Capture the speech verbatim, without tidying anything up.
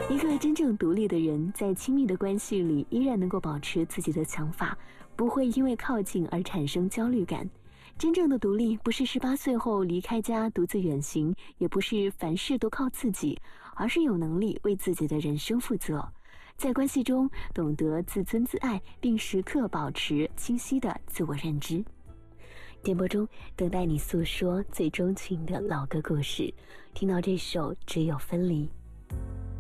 一个真正独立的人，在亲密的关系里依然能够保持自己的想法，不会因为靠近而产生焦虑感。真正的独立不是十八岁后离开家独自远行，也不是凡事都靠自己，而是有能力为自己的人生负责。在关系中懂得自尊自爱，并时刻保持清晰的自我认知。电波中等待你诉说最钟情的老歌故事，听到这首《只有分离》。